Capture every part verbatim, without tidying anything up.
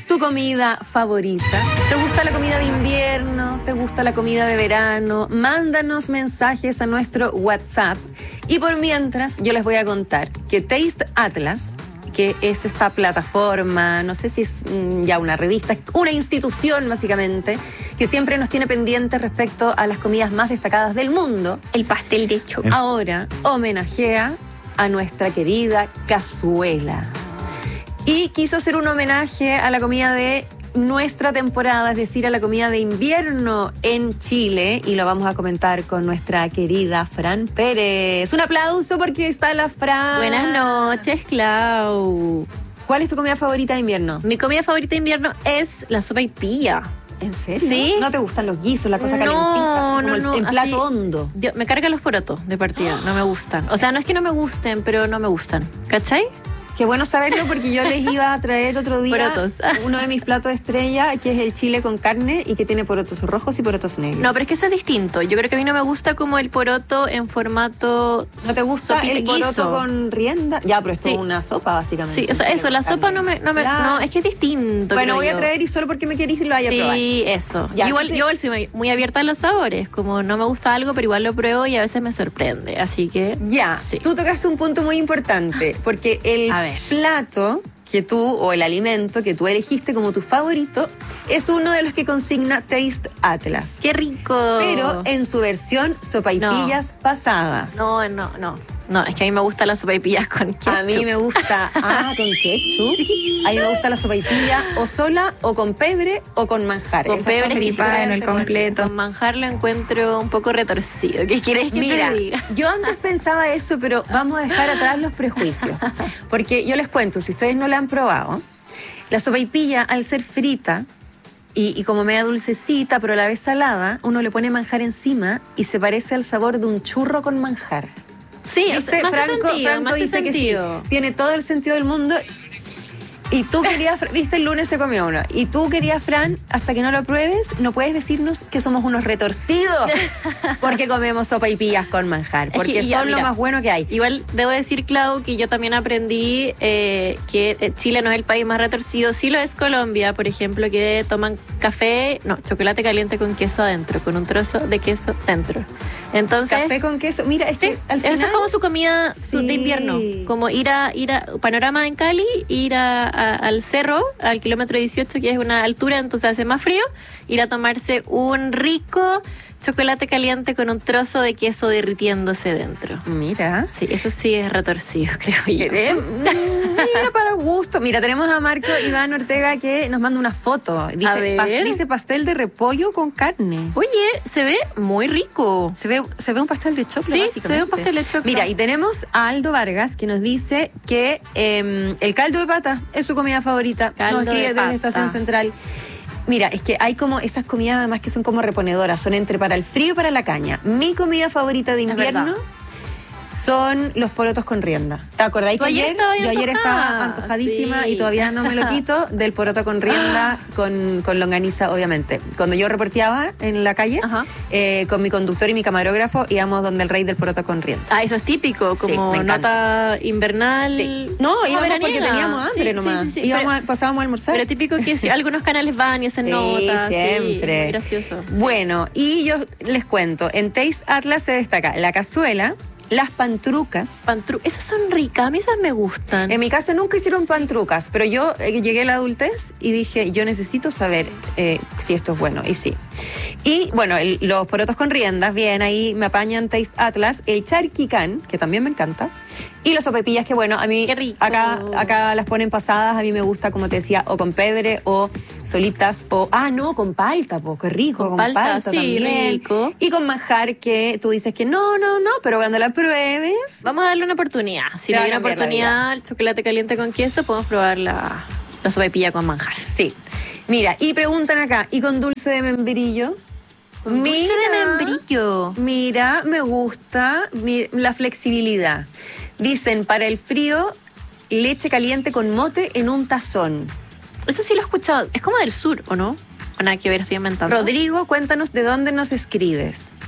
tu comida favorita? ¿Te gusta la comida de invierno? ¿Te gusta la comida de verano? Mándanos mensajes a nuestro WhatsApp. Y por mientras, yo les voy a contar que Taste Atlas, que es esta plataforma, no sé si es mm, ya una revista, una institución básicamente, que siempre nos tiene pendientes respecto a las comidas más destacadas del mundo. El pastel de chocolate. Ahora homenajea a nuestra querida cazuela. Y quiso hacer un homenaje a la comida de nuestra temporada, es decir, a la comida de invierno en Chile, y lo vamos a comentar con nuestra querida Fran Pérez. Un aplauso porque está la Fran. Buenas noches, Clau. ¿Cuál es tu comida favorita de invierno? Mi comida favorita de invierno es la sopaipilla. ¿En serio? Sí. ¿No te gustan los guisos, la cosa No, calentita, así como no, el- no, en plato así- hondo? Yo, me cargan los porotos de partida, no me gustan. O sea, no es que no me gusten, pero no me gustan. ¿Cachai? Qué bueno saberlo porque yo les iba a traer otro día Porotos. uno de mis platos estrella, que es el chile con carne y que tiene porotos rojos y porotos negros. No, pero es que eso es distinto. Yo creo que a mí no me gusta como el poroto en formato ¿No te gusta sopita- el poroto guiso. con rienda? Ya, pero esto Sí. es una sopa básicamente. Sí, o sea, el chile eso, la con sopa carne. no me, no me, Ya. no, es que es distinto. Bueno, creo voy a yo. traer y solo porque me querís lo vaya a probar. Sí, eso. Ya, igual, entonces- yo igual soy muy- muy abierta a los sabores. Como no me gusta algo, pero igual lo pruebo y a veces me sorprende. Así que. Ya, Sí. tú tocaste un punto muy importante, porque el A ver. plato que tú, o el alimento que tú elegiste como tu favorito, es uno de los que consigna Taste Atlas. ¡Qué rico! Pero en su versión sopaipillas pasadas. No, no, no. No, es que a mí me gustan las sopaipillas con ketchup. A mí me gusta, ah, con ketchup. A mí me gusta la sopaipilla o sola, o con pebre, o con manjar. Con Esas pebre son mis equipada tres en el alternativas. Con manjar lo encuentro un poco retorcido. ¿Qué quieres que Mira, te diga? yo antes pensaba eso, pero vamos a dejar atrás los prejuicios. Porque yo les cuento, si ustedes no la han probado, la sopaipilla, al ser frita y, y como media dulcecita, pero a la vez salada, uno le pone manjar encima y se parece al sabor de un churro con manjar. Sí, o ¿Viste? sea, me hace Franco, sentido, Franco me hace dice que sí. sentido. Tiene todo el sentido del mundo. Y tú querías, viste, el lunes se comió uno. Y tú querías, Fran, hasta que no lo pruebes, no puedes decirnos que somos unos retorcidos porque comemos sopaipillas con manjar. Es que, Porque ya, son lo mira, más bueno que hay. Igual debo decir, Clau, que yo también aprendí eh, que eh, Chile no es el país más retorcido. Sí lo es Colombia, por ejemplo, que toman café, no, chocolate caliente con queso adentro, con un trozo de queso dentro. Entonces, Café con queso. Mira, es que sí, al final... eso es como su comida su- Sí. de invierno. Como ir a, ir a Panorama en Cali, ir a, a- al cerro, al kilómetro dieciocho, que es una altura, entonces hace más frío, ir a tomarse un rico chocolate caliente con un trozo de queso derritiéndose dentro. Mira. Sí, eso sí es retorcido, creo yo. Eh, Mira, para gusto. Mira, tenemos a Marco Iván Ortega que nos manda una foto. A Dice, ver. pas- dice pastel de repollo con carne. Oye, se ve muy rico. Se ve, se ve un pastel de choclo, Sí, básicamente. se ve un pastel de choclo. Mira, y tenemos a Aldo Vargas que nos dice que eh, el caldo de pata es su comida favorita. Caldo Nos escribe de desde pata. Estación Central. Mira, es que hay como esas comidas además que son como reponedoras, son entre para el frío y para la caña. Mi comida favorita de Es invierno verdad. son los porotos con rienda. ¿Te acordáis Tú que ayer ayer, estabas yo ayer antojada. estaba antojadísima Sí. y todavía no me lo quito del poroto con rienda con, con longaniza, obviamente? Cuando yo reporteaba en la calle, Ajá. eh, con mi conductor y mi camarógrafo, íbamos donde el rey del poroto con rienda. Ah, eso es típico, Sí, como me encanta. nota invernal. Sí. No, como íbamos porque veraniega. teníamos hambre Sí, nomás. sí, sí, sí. Íbamos Pero- a- pasábamos a almorzar. Pero típico que si algunos canales van y hacen Sí, notas. siempre. Sí, muy gracioso. Sí. Bueno, y yo les cuento, en Taste Atlas se destaca la cazuela, las pantrucas. Pantru- esas son ricas, a mí esas me gustan. En mi casa nunca hicieron pantrucas, pero yo eh, llegué a la adultez y dije, yo necesito saber eh, si esto es bueno, y sí. Y bueno, el- los porotos con riendas, bien, ahí me apañan Taste Atlas, el charquicán, que también me encanta, y las sopaipillas, que bueno, a mí Qué rico. acá acá las ponen pasadas, a mí me gusta, como te decía, o con pebre, o solitas, o, ah, no, con palta, po, qué rico, Con con, palta, palta, sí, también. rico. Y con manjar, que tú dices que no, no, no, pero cuando la pruebes... Vamos a darle una oportunidad. Si Te le va a doy una cambiar la oportunidad al chocolate caliente con queso, podemos probar la, la sopaipilla con manjar. Sí. Mira, y preguntan acá, ¿y con dulce de membrillo? Con dulce de membrillo. Mira, me gusta mi- la flexibilidad. Dicen, para el frío, leche caliente con mote en un tazón. Eso sí lo he escuchado. Es como del sur, ¿o no? O nada que ver, estoy inventando. Rodrigo, cuéntanos de dónde nos escribes.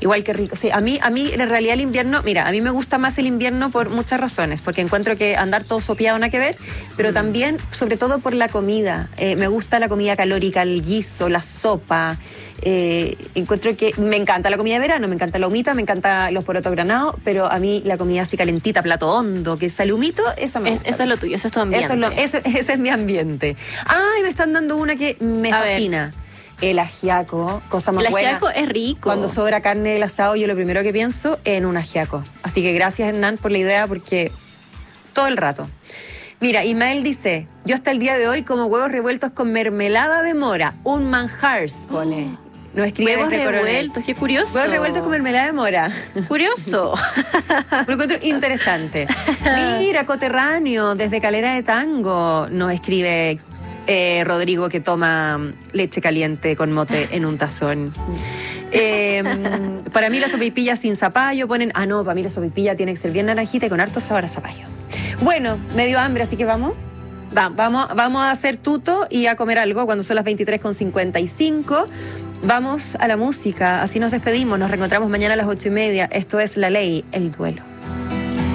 Igual que rico. Sí, a mí, a mí en realidad el invierno, mira, a mí me gusta más el invierno por muchas razones, porque encuentro que andar todo sopeado nada que ver, pero mm. también, sobre todo por la comida. Eh, me gusta la comida calórica, el guiso, la sopa. Eh, encuentro que me encanta la comida de verano, me encanta la humita, me encanta los porotos granados, pero a mí la comida así calentita, plato hondo, que sale humito, esa me gusta. Es, eso es lo tuyo, eso es tu ambiente. Eso es lo, ese, ese es mi ambiente. Ay, me están dando una que me a fascina. Ver. El ajiaco, cosa más el buena. El ajiaco es rico. Cuando sobra carne del asado, yo lo primero que pienso es en un ajiaco. Así que gracias, Hernán, por la idea, porque todo el rato. Mira, Ismael dice, yo hasta el día de hoy como huevos revueltos con mermelada de mora, un manjar, pone. Oh. Nos escribe huevos desde Coronel. revueltos, qué curioso. Huevos revueltos con mermelada de mora. Curioso. Lo encuentro interesante. Mira, coterráneo, desde Calera de Tango, nos escribe eh, Rodrigo, que toma leche caliente con mote en un tazón. Eh, para mí la sopaipilla sin zapallo, ponen, ah no, para mí la sopaipilla tiene que ser bien naranjita y con harto sabor a zapallo. Bueno, me dio hambre, así que vamos. Vamos, vamos, vamos a hacer tuto y a comer algo cuando son las veintitrés con cincuenta y cinco. Vamos a la música, así nos despedimos, nos reencontramos mañana a las ocho y media. Esto es La Ley, el duelo.